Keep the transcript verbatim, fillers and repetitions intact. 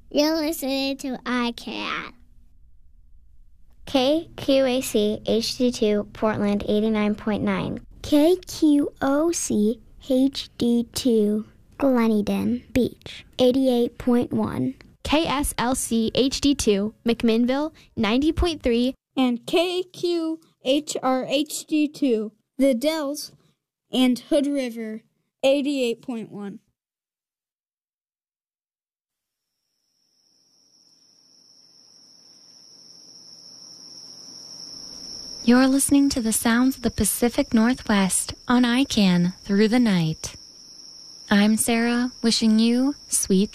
You're listening to I C A N. K Q A C H D two Portland eighty-nine point nine. K Q O C H D two Gleneden Beach eighty-eight point one. K S L C H D two McMinnville ninety point three. And K Q H R H D two The Dells and Hood River eighty-eight point one. You're listening to the sounds of the Pacific Northwest on I C A N Through the Night. I'm Sarah, wishing you sweet